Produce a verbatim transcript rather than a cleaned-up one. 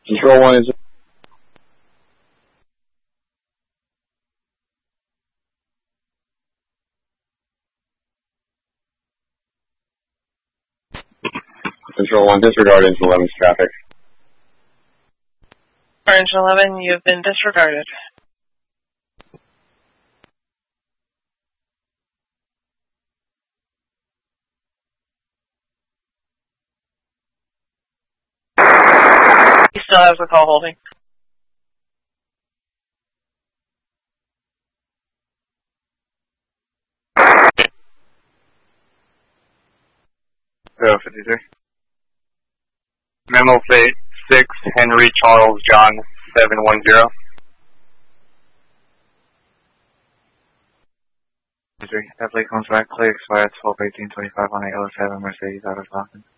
Control one is... Control one, disregard engine eleven's traffic. Orange eleven, you've been disregarded. He still has the call holding. zero fifty-three. Memo plate six, Henry Charles John seven one zero. That plate comes back, clear, expired twelve eighteen twenty-five on eight oh seven Mercedes out of Stockton.